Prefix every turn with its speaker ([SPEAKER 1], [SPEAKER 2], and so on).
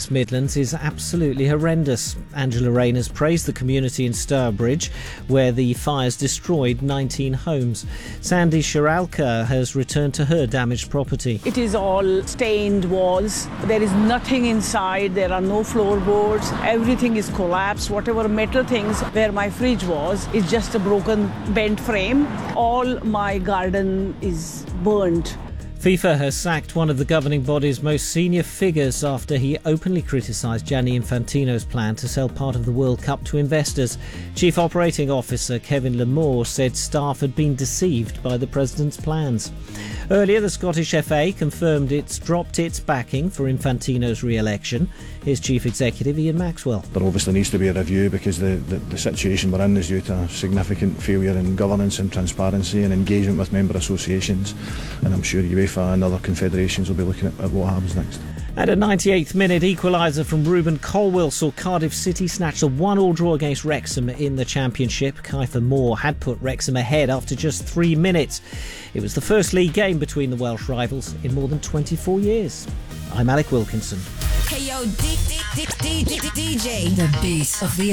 [SPEAKER 1] West Midlands is absolutely horrendous. Angela Rayner has praised the community in Stourbridge, where the fires destroyed 19 homes. Sandy Shiralka has returned to her damaged property.
[SPEAKER 2] It is all stained walls. There is nothing inside. There are no floorboards. Everything is collapsed. Whatever metal things where my fridge was is just a broken, bent frame. All my garden is burnt.
[SPEAKER 1] FIFA has sacked one of the governing body's most senior figures after he openly criticised Gianni Infantino's plan to sell part of the World Cup to investors. Chief Operating Officer Kevin Lamore said staff had been deceived by the president's plans. Earlier, the Scottish FA confirmed it's dropped its backing for Infantino's re-election. Here's Chief Executive Ian Maxwell.
[SPEAKER 3] There obviously needs to be a review because the situation we're in is due to significant failure in governance and transparency and engagement with member associations, and I'm sure UEFA and other confederations will be looking at what happens next.
[SPEAKER 1] At a 98th minute equaliser from Ruben Colwill saw Cardiff City snatch a 1-1 draw against Wrexham in the Championship. Kiefer Moore had put Wrexham ahead after just 3 minutes. It was the first league game between the Welsh rivals in more than 24 years. I'm Alec Wilkinson.
[SPEAKER 4] Hey yo, DJ, the beat of the